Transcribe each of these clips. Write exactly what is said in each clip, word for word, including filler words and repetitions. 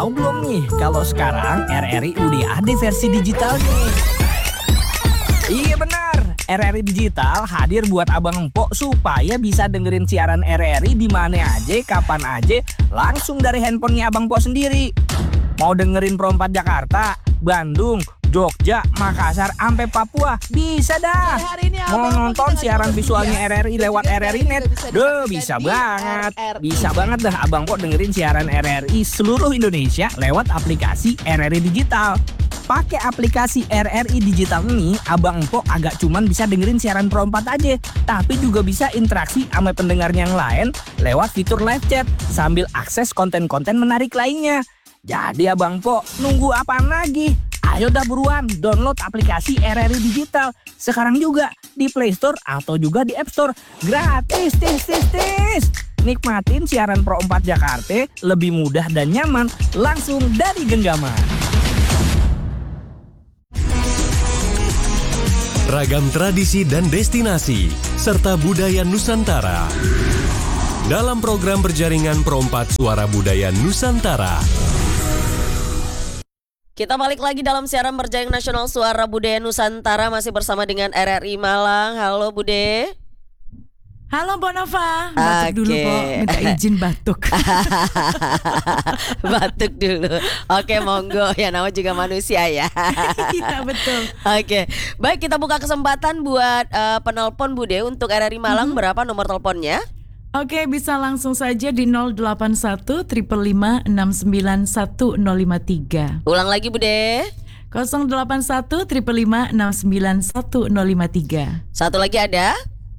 Tahu belum nih kalau sekarang R R I udah ada versi digitalnya? Iya benar, R R I Digital hadir buat abang empok supaya bisa dengerin siaran R R I di mana aja, kapan aja, langsung dari handphonenya abang empok sendiri. Mau dengerin Pro empat Jakarta, Bandung, Jogja, Makassar, sampai Papua, bisa dah. Mau nonton siaran visualnya R R I lewat R R I Net, duh bisa banget. Bisa banget dah abang empok dengerin siaran R R I seluruh Indonesia lewat aplikasi R R I Digital. Pakai aplikasi R R I Digital ini, abang empok agak cuman bisa dengerin siaran Pro empat aja, tapi juga bisa interaksi sama pendengar yang lain lewat fitur live chat sambil akses konten-konten menarik lainnya. Jadi abang empok nunggu apaan lagi? Ayo dah buruan download aplikasi R R I Digital sekarang juga di Play Store atau juga di App Store. Gratis, tis, tis, tis. Nikmatin siaran Pro empat Jakarta lebih mudah dan nyaman langsung dari genggaman. Ragam tradisi dan destinasi, serta budaya Nusantara. Dalam program berjaringan Pro empat Suara Budaya Nusantara. Kita balik lagi dalam siaran berjaringan nasional Suara Budaya Nusantara, masih bersama dengan R R I Malang. Halo Bude. Halo Mbak Nova, batuk okay. dulu kok, minta izin batuk. Batuk dulu. Oke, monggo, ya nama juga manusia ya. Iya betul. Oke, baik kita buka kesempatan buat uh, penelpon Bude untuk R R I Malang. Mm-hmm. Berapa nomor teleponnya? Oke, bisa langsung saja di nol delapan satu lima lima enam sembilan satu nol lima tiga. Ulang lagi Bude. nol delapan satu lima lima enam sembilan satu nol lima tiga. Satu lagi ada?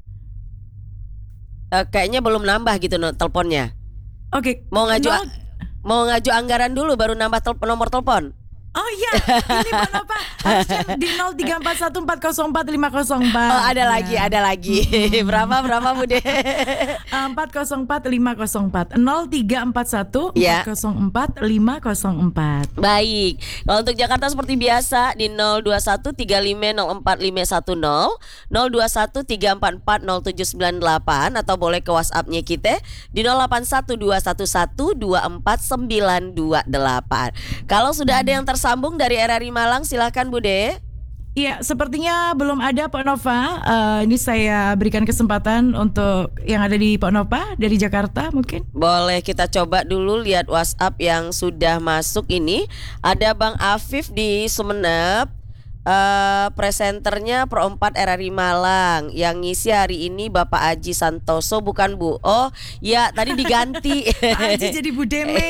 Uh, kayaknya belum nambah gitu no, teleponnya. Oke. Mau ngaju no. mau ngaju anggaran dulu baru nambah tel- nomor telepon. Oh iya, ini Mbak Nova harusnya di nol tiga empat satu empat nol empat lima nol empat. Oh ada ya. lagi, ada lagi. Hmm. Berapa berapa Bude? empat nol empat lima nol empat nol tiga empat satu ya. empat nol empat lima nol empat. Baik. Kalau untuk Jakarta seperti biasa di nol dua satu tiga lima nol empat lima satu nol, nol dua satu tiga empat empat nol tujuh sembilan delapan, atau boleh ke WhatsApp-nya kita di nol delapan satu dua satu satu dua empat sembilan dua delapan. Kalau sudah ada yang tersambung Sambung dari R R I Malang, silahkan Bude. Iya, sepertinya belum ada Pak Nova. Uh, ini saya berikan kesempatan untuk yang ada di Pak Nova dari Jakarta mungkin. Boleh kita coba dulu lihat WhatsApp yang sudah masuk ini. Ada Bang Afif di Sumenep. Uh, presenternya Pro empat R R I Malang. Yang ngisi hari ini Bapak Aji Santoso, bukan Bu. Oh ya, tadi diganti. Aji jadi Bu Deme.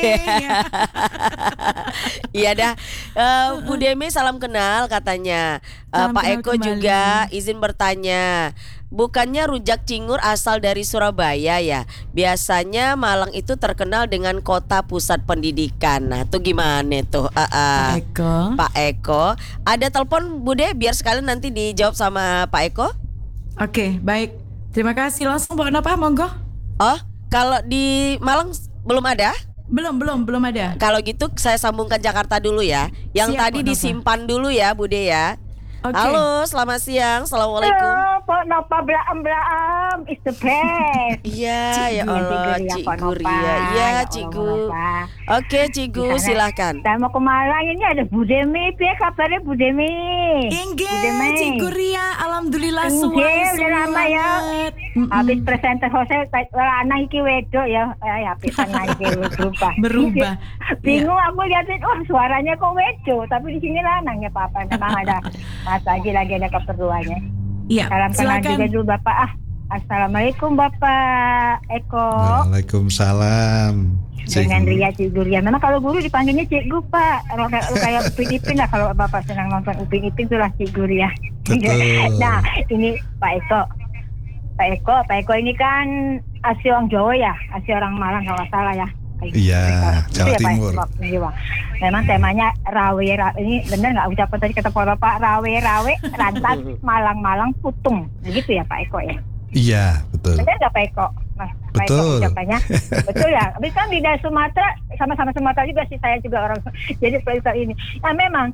Iya dah. uh, Bu Deme salam kenal katanya. uh, Pak Eko kembali. Juga izin bertanya, bukannya rujak cingur asal dari Surabaya ya? Biasanya Malang itu terkenal dengan kota pusat pendidikan. Nah tuh gimana tuh uh, uh, Pak Eko Pak Eko. Ada telepon Bude biar sekalian nanti dijawab sama Pak Eko. Oke baik, terima kasih. Langsung bawa apa monggo. Oh kalau di Malang belum ada? Belum, belum, belum ada. Kalau gitu saya sambungkan Jakarta dulu ya. Yang Siap, tadi disimpan dulu ya Bude ya. Okay. Halo, selamat siang. Assalamualaikum. Halo, Pak Nova Blaam-Blaam, is the best. Iya, ya Allah, Cikgu Ria. Iya, Cikgu. Oke, Cikgu, silahkan. Saya mau ke Malang, ini ada Bu Demi. Piye kabarnya Bu Demi? Inge, Cikgu Ria, alhamdulillah suwe. Udah lama ya. Habis presenter Jose, anak iki wedok ya. Ya, pisan lagi berubah. Berubah. Bingung aku liatin, wah suaranya kok wedok, tapi di sini lanang ya Papa. Memang ada Mas Aji lagi ada keperluannya. Iya. Salam kenal juga dulu Bapak. Ah, assalamualaikum Bapak Eko. Waalaikumsalam. Dengan Ria Cikgu Ria. Memang kalau guru dipanggilnya Cikgu Pak. Kalau kayak Upin Ipin lah, kalau Bapak senang nonton Upin Ipin itulah Cikgu Ria. Nah, ini Pak Eko. Pak Eko, Pak Eko ini kan asli orang Jawa ya, asli orang Malang kalau nggak salah ya. Iya, Jawa Timur. Ya, memang temanya rawe, rawe ini benar nggak ucapan tadi kata Pak rawe rawe rantas Malang-Malang putung, begitu ya Pak Eko ya? Iya, betul. Benar nggak Pak Eko? Mas, Pak Eko ucapannya betul ya. Tapi kan di daerah Sumatera sama-sama Sumatera juga sih, saya juga orang jadi seperti ini. Nah memang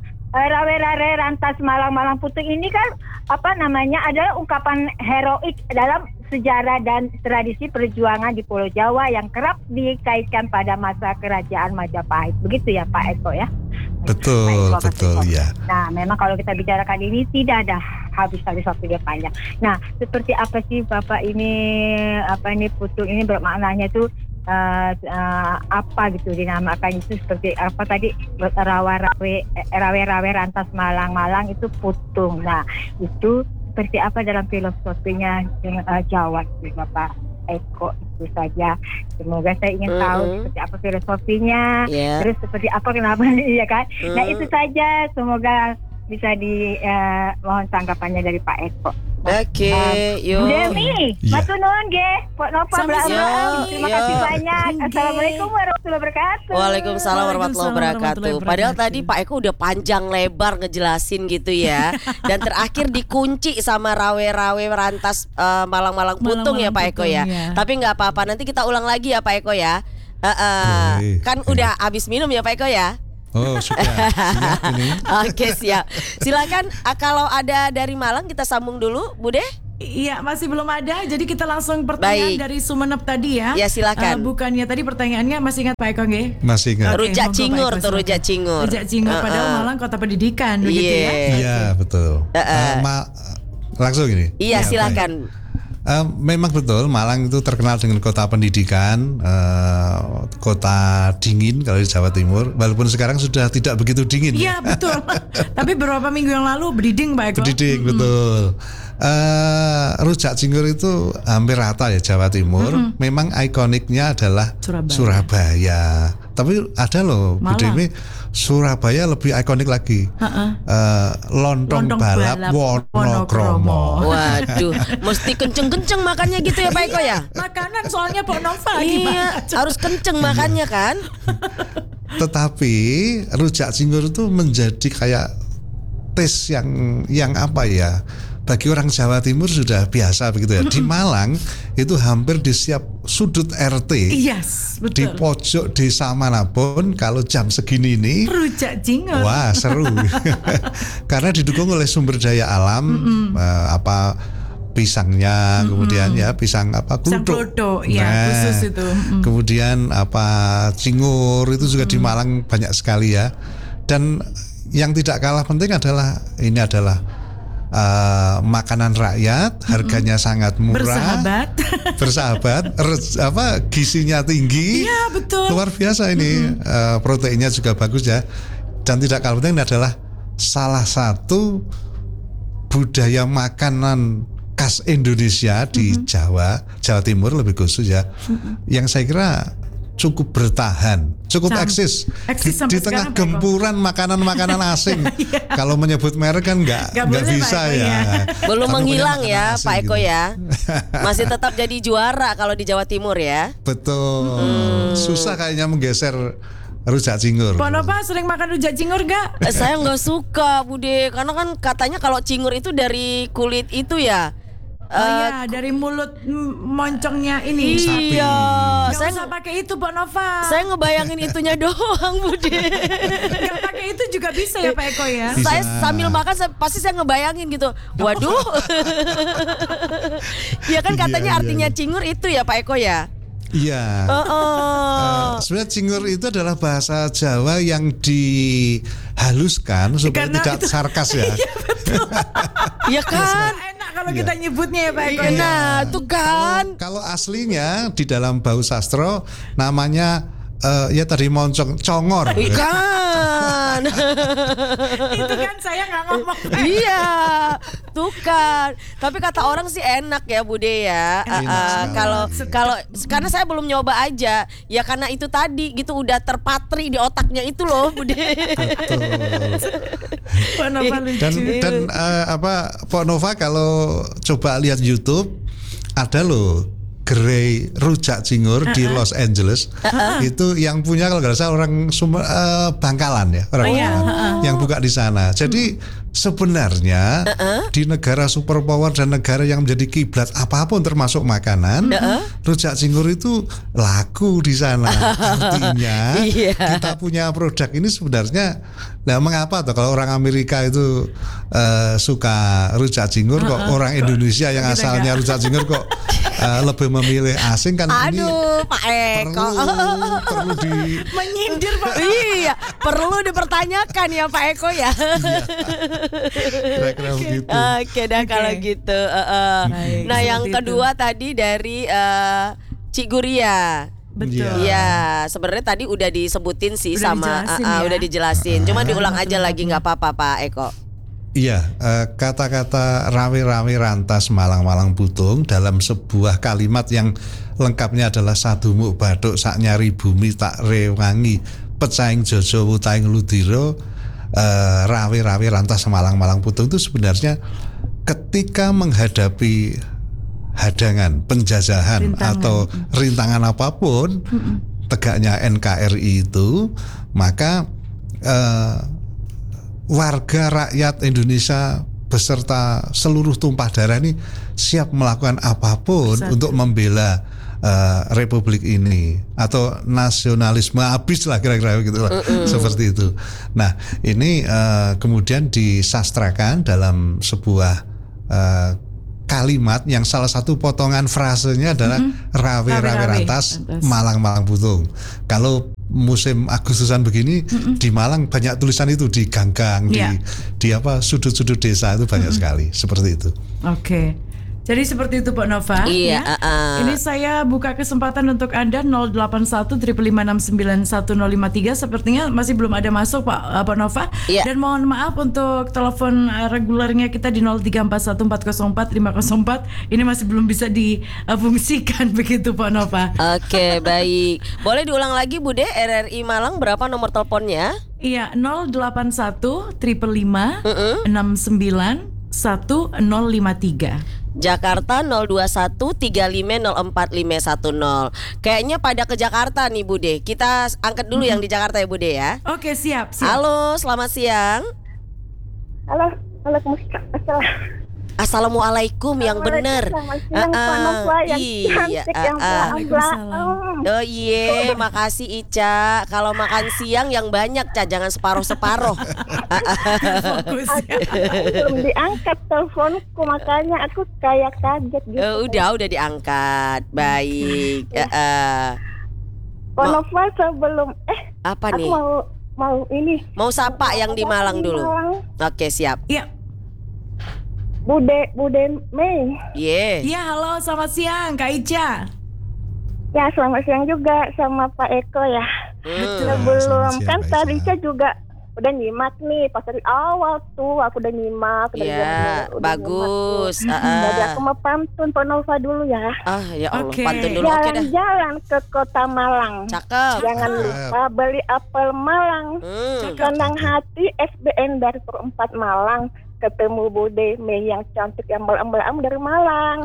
rawe-rawe rantas Malang-Malang putung ini kan apa namanya adalah ungkapan heroik dalam sejarah dan tradisi perjuangan di Pulau Jawa yang kerap dikaitkan pada masa kerajaan Majapahit. Begitu ya Pak Eko ya? Betul, Pak Eko, betul Pak Eko. ya. Nah, memang kalau kita bicarakan ini tidak ada habis-habis waktu dia panjang. Nah, seperti apa sih Bapak ini, apa ini putung ini bermaknanya tuh Uh, uh, apa gitu dinamakan itu seperti apa tadi rawa-rawe rawe-rawe rantas Malang-Malang itu putung. Nah itu seperti apa dalam filosofinya uh, Jawa sih Bapak Eko, itu saja. Semoga saya ingin mm-hmm. tahu seperti apa filosofinya, yeah. terus seperti apa kenapa ya kan. Mm. Nah itu saja, semoga bisa di uh, mohon tanggapannya dari Pak Eko. Oke, okay, yuk. Bu Demi, matur nuwun nggih. Pok Nova Belalang. Terima kasih banyak. Assalamualaikum warahmatullahi wabarakatuh. Waalaikumsalam warahmatullahi wabarakatuh. Padahal tadi Pak Eko udah panjang lebar ngejelasin gitu ya. Dan terakhir dikunci sama rawe-rawe rantas uh, Malang-Malang putung ya Pak Eko ya. ya. Tapi nggak apa-apa, nanti kita ulang lagi ya Pak Eko ya. Uh, uh, kan udah habis minum ya Pak Eko ya. Oh sudah siap ini. Oke siap. Silakan uh, kalau ada dari Malang kita sambung dulu Bu De. Iya masih belum ada. Jadi kita langsung pertanyaan Baik. dari Sumenep tadi ya. Ya silakan. Uh, bukannya tadi pertanyaannya masih ingat Pak Eko nggih? Masih ingat. Okay, Rujak monggo, Cingur Pak Eko, tuh Rujak Cingur. Rujak Cingur Uh-uh. padahal Malang kota pendidikan begitu ya. Iya betul. Uh-uh. Uh, ma- langsung ini. Iya Ya, silakan. Uh, memang betul Malang itu terkenal dengan kota pendidikan, uh, kota dingin kalau di Jawa Timur. Walaupun sekarang sudah tidak begitu dingin. Iya betul. Tapi beberapa minggu yang lalu berdiding Pak Eko. Berdiding Mm-hmm. betul. Uh, Rujak Cingur itu hampir rata ya Jawa Timur. Mm-hmm. Memang ikoniknya adalah Surabaya. Surabaya. Tapi ada loh Bu Demi, Surabaya lebih ikonik lagi. Uh-uh. Uh, lontong, Lontong balap, balap Wonokromo. Waduh, mesti kenceng-kenceng makannya gitu ya Pak Eko ya. Makanan soalnya Pak Nova Iya, harus kenceng makannya kan. Tetapi Rujak Cingur itu menjadi kayak tes yang yang apa ya? Bagi orang Jawa Timur sudah biasa begitu ya. Di Malang itu hampir di setiap sudut R T. Yes, betul. Di pojok desa manapun kalau jam segini ini Rujak Cingur. wah seru. Karena didukung oleh sumber daya alam, mm-hmm. uh, apa pisangnya, mm-hmm. kemudian ya pisang apa Pisang kluthuk. kluthuk, ya khusus itu. Mm. Kemudian apa cingur itu juga mm. di Malang banyak sekali ya. Dan yang tidak kalah penting adalah ini adalah Uh, makanan rakyat, harganya mm-hmm. sangat murah, bersahabat, bersahabat, res, apa gizinya tinggi, iya betul, luar biasa ini, mm-hmm. uh, proteinnya juga bagus ya, dan tidak kalah penting adalah salah satu budaya makanan khas Indonesia di mm-hmm. Jawa, Jawa Timur lebih khusus ya, mm-hmm. yang saya kira cukup bertahan, cukup Sam, eksis, eksis di, di tengah gempuran makanan-makanan asing. Kalau menyebut merek kan nggak nggak bisa ya. ya. Belum menghilang ya Pak Eko gitu. Ya. Masih tetap jadi juara kalau di Jawa Timur ya. Betul. Hmm. Susah kayaknya menggeser Rujak Cingur. Pak Nova sering makan rujak cingur gak? Saya nggak suka Bude, karena kan katanya kalau cingur itu dari kulit itu ya. Oh uh, iya, dari mulut moncongnya ini. Iya. Gak saya usah pakai itu Pak Nova. Saya ngebayangin itunya doang Bude. Gak pakai itu juga bisa ya Pak Eko ya. Bisa. Saya sambil makan saya, pasti saya ngebayangin gitu. Waduh. Iya kan katanya iya, artinya iya. Cingur itu ya Pak Eko ya. Iya. Uh, uh. Uh, sebenarnya cingur itu adalah bahasa Jawa yang dihaluskan supaya Karena tidak itu, sarkas ya. Iya betul. Iya kan. Enak kalau kita nyebutnya ya Pak Eko. Iya, nah, itu kan. Kalau, kalau aslinya di dalam bau sastro namanya uh, ya tadi moncong congor. Ikan. Itu kan saya nggak ngomong. Iya, tuh kan. Tapi kata orang sih enak ya Bude ya. Kalau uh, kalau karena saya belum nyoba aja. Ya karena itu tadi gitu udah terpatri di otaknya itu loh Bude. dan dan uh, apa Pak Nova kalau coba lihat YouTube ada loh gerai Rujak Cingur uh-uh. di Los Angeles uh-uh. itu yang punya kalau nggak salah orang Sumer, uh, Bangkalan ya orang oh, iya. uh-uh. yang buka di sana. Jadi hmm. sebenarnya uh-uh. di negara superpower dan negara yang menjadi kiblat apapun termasuk makanan, uh-uh. Rujak Cingur itu laku di sana. Artinya yeah. kita punya produk ini sebenarnya. Nah mengapa tuh kalau orang Amerika itu uh, suka Rujak Cingur uh-uh. kok orang Indonesia yang asalnya Rujak Cingur kok uh, lebih memilih asing kan ini Aduh, Pak Eko. perlu perlu di Menyindir Pak. Iya, perlu dipertanyakan ya Pak Eko ya. kira-kira begitu. Oke dah Oke. kalau gitu. Uh, uh. Baik, Nah yang seperti kedua tadi dari uh, Cik Guria. Betul. Iya. Iya, sebenarnya tadi udah disebutin sih Udah sama dijelasin uh, uh, ya. udah dijelasin. Cuma diulang aja betul, lagi nggak apa-apa Pak Eko. Iya, eh, kata-kata rawi-rawi rantas malang-malang butung dalam sebuah kalimat yang lengkapnya adalah sadumuk bathuk sak nyari bumi tak rewangi pecaing jojo wutaing ludiro. eh, rawi-rawi rantas malang-malang butung itu sebenarnya ketika menghadapi hadangan, penjajahan Rintangan. atau rintangan apapun tegaknya N K R I itu, maka eh, warga rakyat Indonesia beserta seluruh tumpah darah ini siap melakukan apapun Bersatu. untuk membela uh, republik ini atau nasionalisme habis lah kira-kira gitu lah, seperti itu. Nah ini uh, kemudian disastrakan dalam sebuah uh, kalimat yang salah satu potongan frasenya adalah rawe-rawe Rawe-rawe rantas rantas. Malang-Malang butung. Kalau musim Agustusan begini di Malang banyak tulisan itu di gang-gang, Iya. di di apa sudut-sudut desa itu banyak sekali seperti itu. Oke. Jadi seperti itu Pak Nova. Iya, ya. uh-uh. Ini saya buka kesempatan untuk Anda nol delapan satu lima lima enam sembilan satu nol lima tiga. Sepertinya masih belum ada masuk Pak uh, Pak Nova. Iya. Dan mohon maaf untuk telepon uh, regulernya kita di nol tiga empat satu empat nol empat lima nol empat. Ini masih belum bisa difungsikan begitu Pak Nova. Oke baik. Boleh diulang lagi Bude, R R I Malang berapa nomor teleponnya? Iya, nol delapan satu lima lima enam sembilan satu nol lima tiga. Jakarta nol dua satu tiga lima nol empat lima satu nol. Kayaknya pada ke Jakarta nih Bude. Kita angkat dulu yang di Jakarta ya Bude ya. Oke, siap, siap. Halo, selamat siang. Halo, Waalaikumsalam. Assalamualaikum yang benar. Selamat siang, Pak Nova yang iya, cantik, yang ah, ah. belang-belang. Oh iya, makasih Ica. Kalau makan siang yang banyak, Ca, jangan separuh-separuh. Fokus ya. Belum diangkat teleponku, makanya aku kayak kaget gitu. Eh, udah, udah diangkat. Baik. Eh, eh. Pak Nova sebelum eh Apa aku nih? mau mau ini Mau sapa yang di Malang dulu. Malang. Oke, siap. Iya. Bude Bude Mei. Ye. Iya, halo, selamat siang Kak Ica. Ya, selamat siang juga sama Pak Eko ya. Hmm. Sebelum selamat siang, kan Pak tadi Ica. saya juga udah nyimak nih pas dari awal tuh aku udah nyimak. dari Iya, zaman- udah bagus. nyimak tuh. Ah, Jadi ah. aku mau pantun Pak Nova dulu ya. Ah, ya Allah, Oke. pantun dulu. Oke dah. Jalan-jalan ke kota Malang. Cakep. Jangan lupa beli apel Malang. Hmm. Senang hati S B N dari Perempat Malang. Ketemu Bude Mei yang cantik yang belam-belam dari Malang.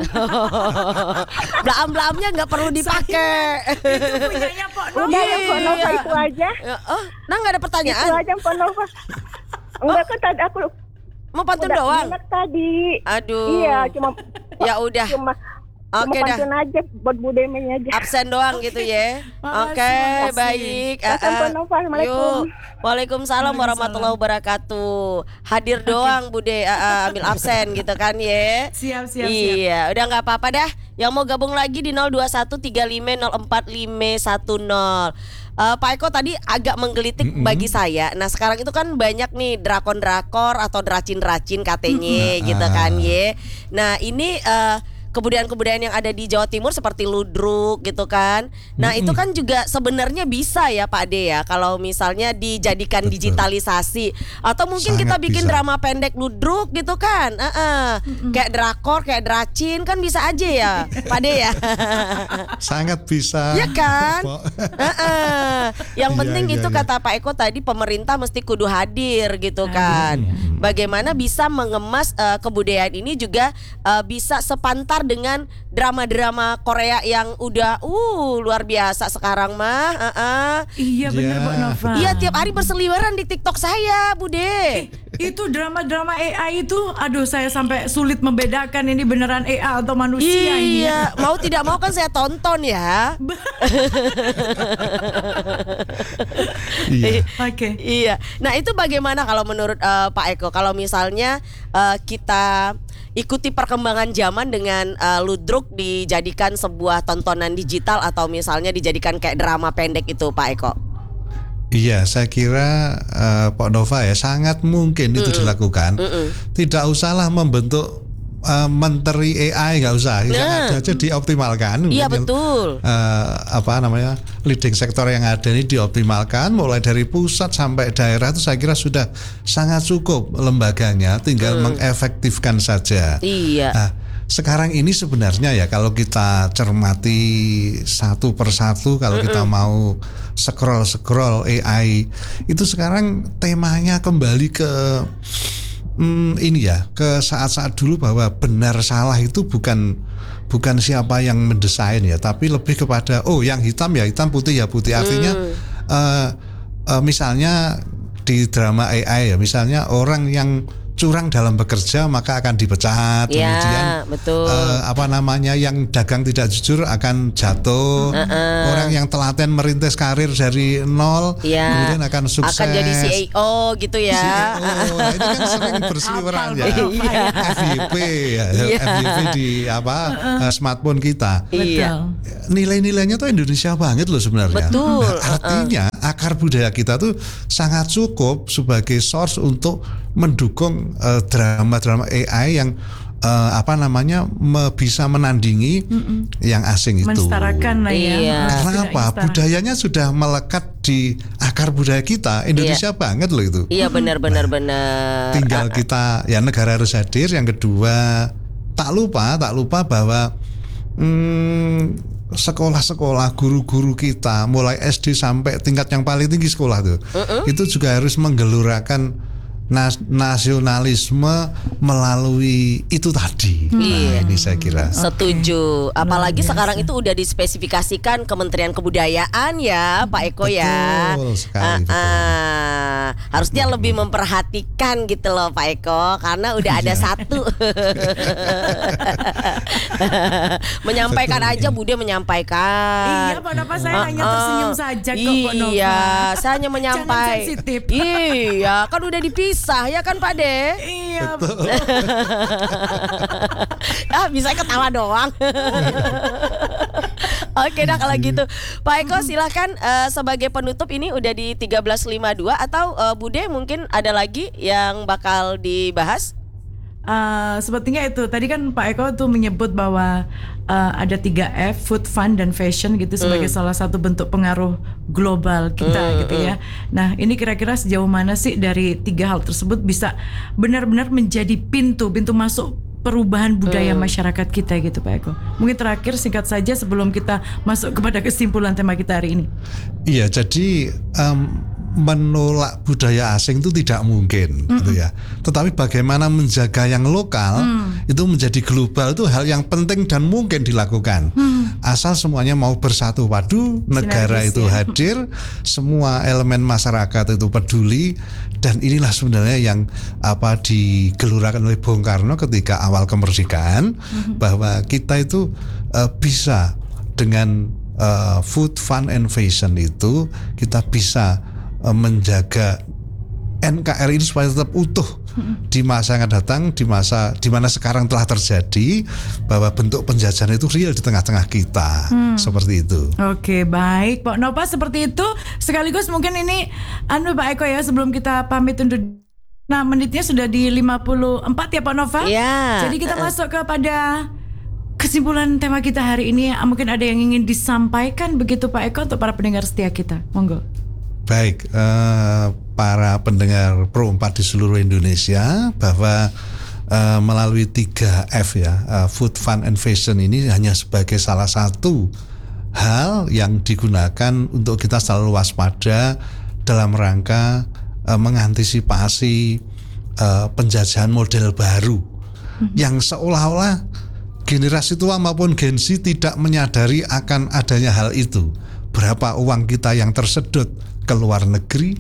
Belam-belamnya nggak perlu dipakai. Itu punyanya Pak Nova. Udah ya Pak Nova Iya. itu aja. Ya, oh, nah nggak ada Itu pertanyaan. aja Pak Nova. Enggak kan tadi aku Mau pantun udah doang. ingat tadi. Aduh. Iya, cuma Ya udah. cuma Oke cuma dah. pantun aja buat Bude Mei aja. Absen doang gitu ya. Makasih, Oke, makasih. baik. Silakan, Ah, ah. Pak Nova. Assalamualaikum. Yuk. Waalaikumsalam warahmatullahi wabarakatuh. Hadir doang Bude, ah, ah, ambil absen gitu kan ya. Siap, siap, siap. Iya, udah nggak apa-apa dah. Yang mau gabung lagi di nol dua satu tiga lima nol empat lima satu nol. Eh, Pak Eko tadi agak menggelitik bagi saya. Nah sekarang itu kan banyak nih drakon-drakor atau dracin-dracin katanya gitu kan ye. Nah ini eh, kebudayaan-kebudayaan yang ada di Jawa Timur seperti ludruk gitu kan. Nah itu kan juga sebenarnya bisa ya Pak De ya, kalau misalnya dijadikan Betul. digitalisasi. Atau mungkin Sangat kita bikin bisa. drama pendek ludruk gitu kan. Eh-eh. Kayak drakor, kayak dracin kan bisa aja ya Pak De ya. Sangat bisa. Iya kan? Pok. Heeh. Yang Iya, penting iya, itu iya. kata Pak Eko tadi, pemerintah mesti kudu hadir gitu kan. Bagaimana bisa mengemas eh, kebudayaan ini juga eh, bisa sepantar dengan drama-drama Korea yang udah uh luar biasa sekarang mah. Heeh. Iya benar Ya. Pak Nova. Iya tiap hari berseliweran di TikTok saya, Bude. Itu drama-drama A I itu, aduh saya sampai sulit membedakan ini beneran A I atau manusia ini. Iya, mau tidak mau kan saya tonton ya. Iya. Oke. Iya. Nah itu bagaimana kalau menurut eh, Pak Eko? Kalau misalnya eh, kita ikuti perkembangan zaman dengan uh, ludruk dijadikan sebuah tontonan digital atau misalnya dijadikan kayak drama pendek itu Pak Eko? Iya, saya kira uh, Pak Nova ya sangat mungkin itu Mm-mm. dilakukan. Mm-mm. Tidak usahlah membentuk uh, menteri A I, nggak usah, yang Nah. ada aja dioptimalkan. Iya Mungkin, betul. uh, apa namanya leading sektor yang ada ini dioptimalkan mulai dari pusat sampai daerah itu saya kira sudah sangat cukup lembaganya, tinggal Hmm. mengefektifkan saja. Iya. Nah, sekarang ini sebenarnya ya kalau kita cermati satu persatu, kalau kita mau scroll-scroll A I itu sekarang temanya kembali ke hmm, ini ya, ke saat-saat dulu bahwa benar salah itu bukan bukan siapa yang mendesain ya, tapi lebih kepada oh yang hitam ya hitam, putih ya putih. Artinya eh, eh, misalnya di drama A I ya, misalnya orang yang curang dalam bekerja maka akan dipecat, Ya, kemudian betul. eh, apa namanya yang dagang tidak jujur akan jatuh, orang yang telaten merintis karir dari nol Iya. kemudian akan sukses, Akan jadi C E O gitu ya. C E O. Nah, itu kan sering berseliweran ya. Hafal, Pak, ya. F Y P ya, Iya. F Y P di apa eh, smartphone kita. Iya. Nilai-nilainya tuh Indonesia banget loh sebenarnya. Betul. Nah, artinya akar budaya kita tuh sangat cukup sebagai source untuk mendukung eh, drama-drama A I yang eh, apa namanya me- bisa menandingi yang asing itu. Mensetarakan lah ya. Iya. Sudah Kenapa? setara. Budayanya sudah melekat di akar budaya kita. Indonesia banget loh itu. Iya benar benar benar. Tinggal kita ya negara harus hadir. Yang kedua tak lupa tak lupa bahwa hmm, sekolah-sekolah guru-guru kita mulai S D sampai tingkat yang paling tinggi sekolah tuh itu juga harus menggelurakan nas- nasionalisme melalui itu tadi. Nah, Iya. ini saya kira. Setuju. Apalagi Luar biasa. sekarang itu udah dispesifikasikan Kementerian Kebudayaan ya, Pak Eko ya. Betul sekali, Ah, ah. Harusnya lebih memperhatikan gitu loh Pak Eko, karena udah ada Iya. satu. Menyampaikan Betul. aja Bude menyampaikan. Iya, Pak Nova, saya Ah, hanya ah. tersenyum saja kok, Pak Nova. Iya, saya hanya Jangan menyampaikan. sensitif. Iya, kan udah dipisah ya kan Pak De? Iya, Ah, bisa ketawa doang. Oke dah kalau gitu. Pak Eko silahkan eh, sebagai penutup, ini udah di tiga belas lima puluh dua atau eh, Bude mungkin ada lagi yang bakal dibahas? Uh, sepertinya itu tadi kan Pak Eko tuh menyebut bahwa uh, ada tiga F, food, fun, dan fashion gitu sebagai salah satu bentuk pengaruh global kita gitu ya. Nah ini kira-kira sejauh mana sih dari tiga hal tersebut bisa benar-benar menjadi pintu pintu masuk perubahan budaya masyarakat kita gitu Pak Eko. Mungkin terakhir singkat saja sebelum kita masuk kepada kesimpulan tema kita hari ini. Iya, jadi em, menolak budaya asing itu tidak mungkin, gitu ya. Tetapi bagaimana menjaga yang lokal itu menjadi global itu hal yang penting dan mungkin dilakukan. Asal semuanya mau bersatu padu, negara Sinergis, itu ya. hadir, semua elemen masyarakat itu peduli, dan inilah sebenarnya yang apa digelurakan oleh Bung Karno ketika awal kemerdekaan, bahwa kita itu eh, bisa dengan eh, food, fun, and fashion itu kita bisa eh, menjaga N K R I ini supaya tetap utuh di masa yang akan datang, di masa di mana sekarang telah terjadi bahwa bentuk penjajahan itu real di tengah-tengah kita, seperti itu. Oke, baik Pak Nova, seperti itu. Sekaligus mungkin ini anu Pak Eko ya, sebelum kita pamit undur. Nah, menitnya sudah di lima puluh empat ya Pak Nova. Iya. Jadi kita masuk kepada kesimpulan tema kita hari ini. Mungkin ada yang ingin disampaikan begitu Pak Eko untuk para pendengar setia kita. Monggo. Baik, eh, para pendengar Pro empat di seluruh Indonesia, bahwa eh, melalui tiga F ya, eh, food, fun, and fashion ini hanya sebagai salah satu hal yang digunakan untuk kita selalu waspada dalam rangka eh, mengantisipasi eh, penjajahan model baru yang seolah-olah generasi tua maupun Gen Z tidak menyadari akan adanya hal itu. Berapa uang kita yang tersedot ke luar negeri,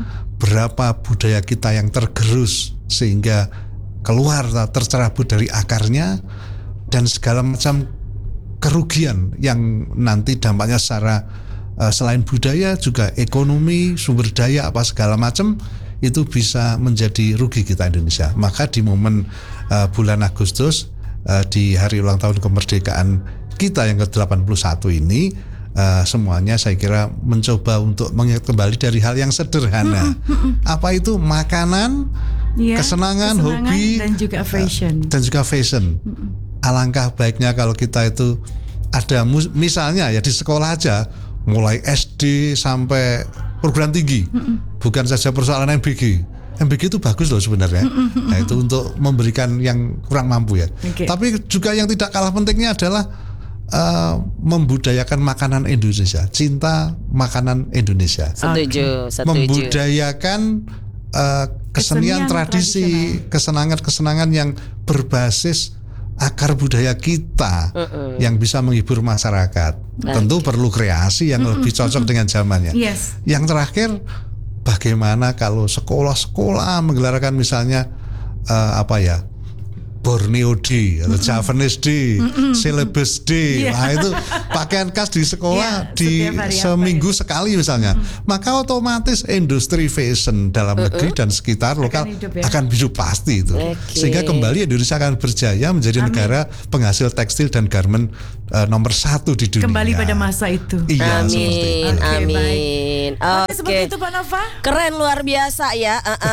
berapa budaya kita yang tergerus sehingga keluar tercerabut dari akarnya, dan segala macam kerugian yang nanti dampaknya secara uh, selain budaya juga ekonomi, sumber daya apa segala macam itu bisa menjadi rugi kita Indonesia. Maka di momen uh, bulan Agustus uh, di hari ulang tahun kemerdekaan kita yang ke delapan puluh satu ini, uh, semuanya saya kira mencoba untuk mengingat kembali dari hal yang sederhana. Apa itu makanan, Ya, kesenangan, kesenangan, hobi, dan juga fashion. uh, dan juga fashion. Alangkah baiknya kalau kita itu ada mus- misalnya ya di sekolah aja, mulai S D sampai perguruan tinggi, bukan saja persoalan M B G. M B G itu bagus loh sebenarnya. Nah, itu untuk memberikan yang kurang mampu ya. Okay. Tapi juga yang tidak kalah pentingnya adalah uh, membudayakan makanan Indonesia, cinta makanan Indonesia, Setuju, setuju. membudayakan uh, kesenian, Kesenian tradisi, kesenangan-kesenangan yang berbasis akar budaya kita Mm-mm. yang bisa menghibur masyarakat. Tentu perlu kreasi yang lebih cocok dengan zamannya. Yes. Yang terakhir, bagaimana kalau sekolah-sekolah menggelarkan misalnya uh, apa ya, Borneo Day atau Javanese Day, Syllabus Day. Yeah. Nah, itu pakaian khas di Yeah, sekolah di setiap hari apa seminggu ya? sekali misalnya. Maka otomatis industri fashion dalam negeri dan sekitar lokal hidup ya. akan hidup pasti itu. Oke. Sehingga kembali Indonesia akan berjaya menjadi negara penghasil tekstil dan garment uh, nomor satu di dunia. Kembali pada masa itu. Iya, seperti itu. Amin, Oke, amin. Oke, Oke. seperti itu Pak Nova. Keren luar biasa ya. Uh-uh.